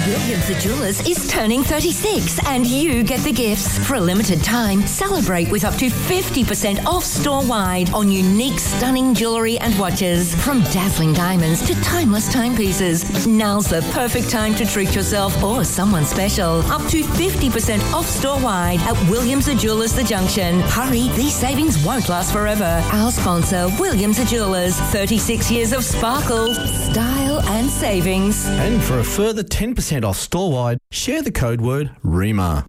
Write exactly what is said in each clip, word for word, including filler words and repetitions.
Williams the Jewellers is turning thirty-six and you get the gifts. For a limited time, celebrate with up to fifty percent off store-wide on unique, stunning jewellery and watches. From dazzling diamonds to timeless timepieces. Now's the perfect time to treat yourself or someone special. Up to fifty percent off store-wide at Williams the Jewellers The Junction. Hurry, these savings won't last forever. Our sponsor, Williams the Jewellers. thirty-six years of sparkle, style and savings. And for a further ten percent off store-wide, share the code word REMA.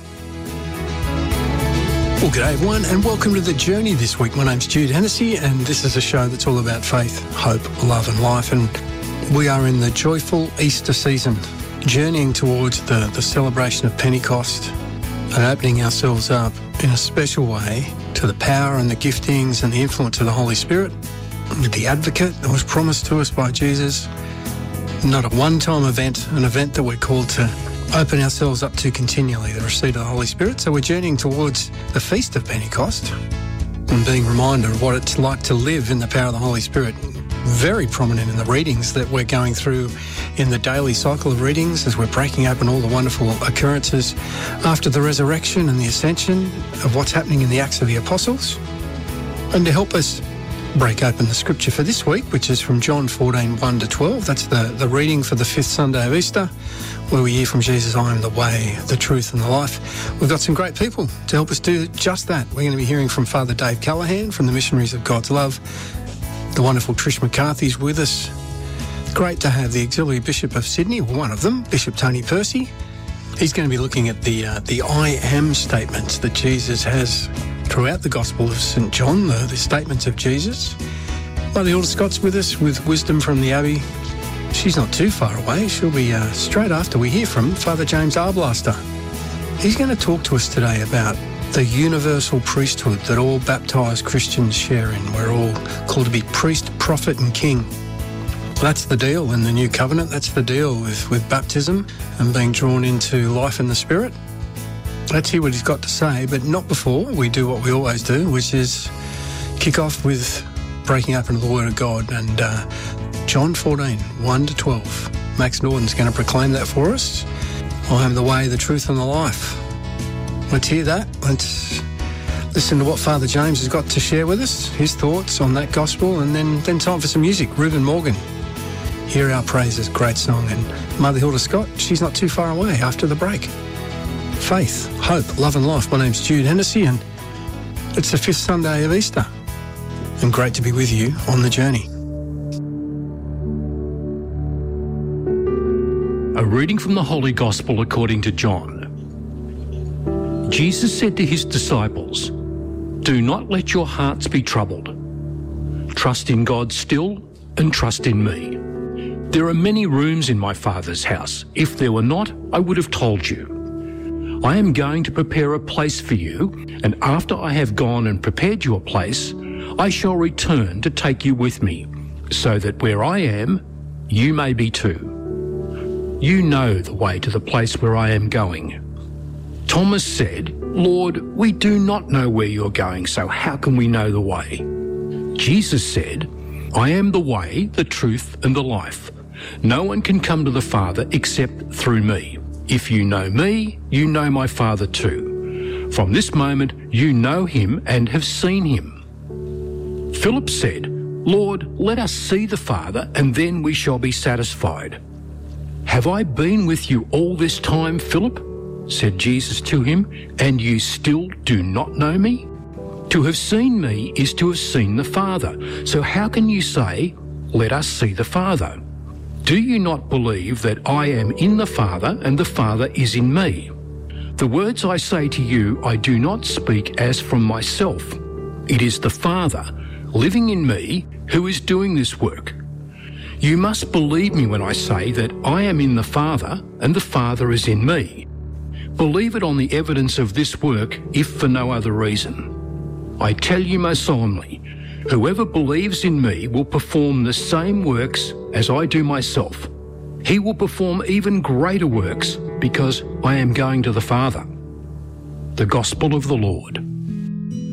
Well, g'day everyone and welcome to The Journey this week. My name's Jude Hennessy and this is a show that's all about faith, hope, love and life. And we are in the joyful Easter season, journeying towards the, the celebration of Pentecost and opening ourselves up in a special way to the power and the giftings and the influence of the Holy Spirit, the advocate that was promised to us by Jesus. Not a one-time event, an event that we're called to open ourselves up to continually, the receipt of the Holy Spirit. So we're journeying towards the Feast of Pentecost and being reminded of what it's like to live in the power of the Holy Spirit. Very prominent in the readings that we're going through in the daily cycle of readings as we're breaking open all the wonderful occurrences after the resurrection and the ascension of what's happening in the Acts of the Apostles. And to help us break open the scripture for this week, which is from John fourteen, one to twelve. That's the, the reading for the fifth Sunday of Easter, where we hear from Jesus, I am the way, the truth and the life. We've got some great people to help us do just that. We're going to be hearing from Father Dave Callahan from the Missionaries of God's Love. The wonderful Trish McCarthy's with us. Great to have the Auxiliary Bishop of Sydney, one of them, Bishop Tony Percy. He's going to be looking at the uh, the I am statements that Jesus has throughout the Gospel of Saint John, the, the statements of Jesus. Mother Hilda Scott's with us with wisdom from the Abbey. She's not too far away. She'll be uh, straight after we hear from Father James Arblaster. He's going to talk to us today about the universal priesthood that all baptised Christians share in. We're all called to be priest, prophet and king. That's the deal in the New Covenant. That's the deal with, with baptism and being drawn into life in the Spirit. Let's hear what he's got to say, but not before we do what we always do, which is kick off with breaking open the Word of God. And uh, John fourteen, one to twelve. Max Norton's going to proclaim that for us. I am the way, the truth and the life. Let's hear that. Let's listen to what Father James has got to share with us, his thoughts on that gospel, and then, then time for some music. Reuben Morgan, Hear Our Praises, great song. And Mother Hilda Scott, she's not too far away after the break. Faith, hope, love and life. My name's Jude Hennessy and it's the fifth Sunday of Easter. And great to be with you on the journey. A reading from the Holy Gospel according to John. Jesus said to his disciples, "Do not let your hearts be troubled. Trust in God still and trust in me. There are many rooms in my Father's house. If there were not, I would have told you. I am going to prepare a place for you, and after I have gone and prepared you a place, I shall return to take you with me, so that where I am, you may be too. You know the way to the place where I am going." Thomas said, "Lord, we do not know where you're going, so how can we know the way?" Jesus said, "I am the way, the truth and the life. No one can come to the Father except through me. If you know me, you know my Father too. From this moment you know him and have seen him." Philip said, "Lord, let us see the Father, and then we shall be satisfied." "Have I been with you all this time, Philip?" said Jesus to him, "and you still do not know me? To have seen me is to have seen the Father. So how can you say, 'Let us see the Father'? Do you not believe that I am in the Father and the Father is in me? The words I say to you I do not speak as from myself. It is the Father living in me who is doing this work. You must believe me when I say that I am in the Father and the Father is in me. Believe it on the evidence of this work, if for no other reason. I tell you most solemnly, whoever believes in me will perform the same works as I do myself. He will perform even greater works because I am going to the Father." The Gospel of the Lord.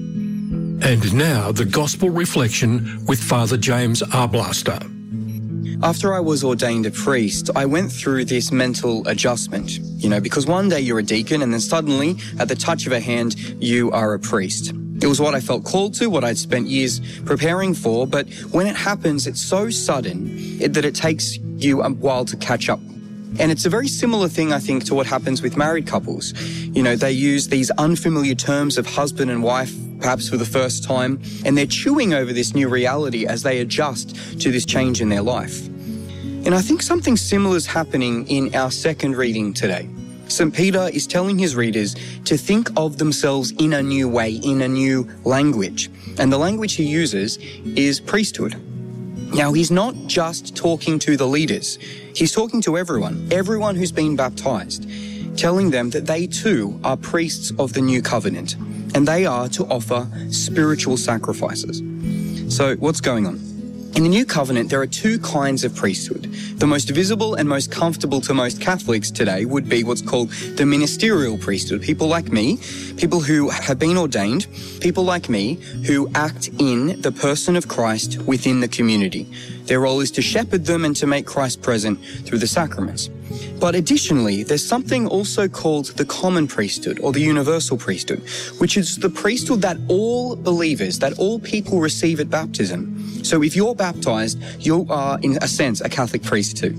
And now the Gospel reflection with Father James Arblaster. After I was ordained a priest, I went through this mental adjustment, you know, because one day you're a deacon and then suddenly, at the touch of a hand, you are a priest. It was what I felt called to, what I'd spent years preparing for, but when it happens, it's so sudden it, that it takes you a while to catch up. And it's a very similar thing, I think, to what happens with married couples. You know, they use these unfamiliar terms of husband and wife, perhaps for the first time, and they're chewing over this new reality as they adjust to this change in their life. And I think something similar is happening in our second reading today. Saint Peter is telling his readers to think of themselves in a new way, in a new language. And the language he uses is priesthood. Now, he's not just talking to the leaders. He's talking to everyone, everyone who's been baptized, telling them that they too are priests of the new covenant, and they are to offer spiritual sacrifices. So what's going on? In the new covenant, there are two kinds of priesthood. The most visible and most comfortable to most Catholics today would be what's called the ministerial priesthood. People like me, people who have been ordained, people like me who act in the person of Christ within the community. Their role is to shepherd them and to make Christ present through the sacraments. But additionally, there's something also called the common priesthood or the universal priesthood, which is the priesthood that all believers, that all people receive at baptism. So if you're baptized, you are, in a sense, a Catholic priest too.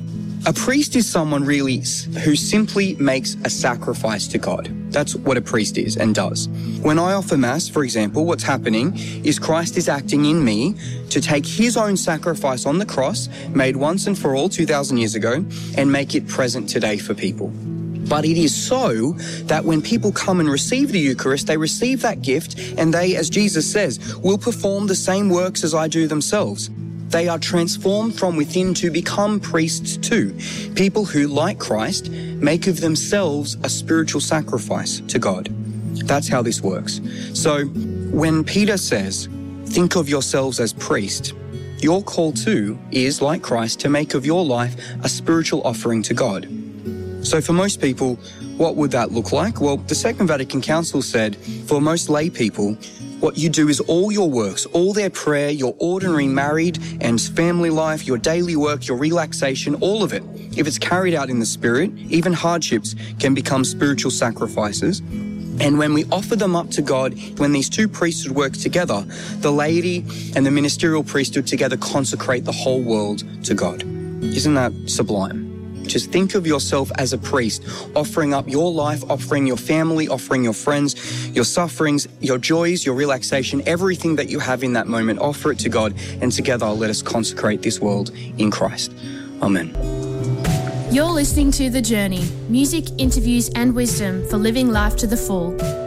A priest is someone really who simply makes a sacrifice to God. That's what a priest is and does. When I offer Mass, for example, what's happening is Christ is acting in me to take his own sacrifice on the cross, made once and for all two thousand years ago, and make it present today for people. But it is so that when people come and receive the Eucharist, they receive that gift and they, as Jesus says, will perform the same works as I do themselves. They are transformed from within to become priests too. People who, like Christ, make of themselves a spiritual sacrifice to God. That's how this works. So when Peter says, think of yourselves as priests, your call too is, like Christ, to make of your life a spiritual offering to God. So for most people, what would that look like? Well, the Second Vatican Council said, for most lay people, what you do is all your works, all their prayer, your ordinary married and family life, your daily work, your relaxation, all of it, if it's carried out in the Spirit, even hardships can become spiritual sacrifices. And when we offer them up to God, when these two priesthood work together, the laity and the ministerial priesthood together consecrate the whole world to God. Isn't that sublime? Just think of yourself as a priest, offering up your life, offering your family, offering your friends, your sufferings, your joys, your relaxation, everything that you have in that moment, offer it to God, and together let us consecrate this world in Christ. Amen. You're listening to The Journey, music, interviews and wisdom for living life to the full.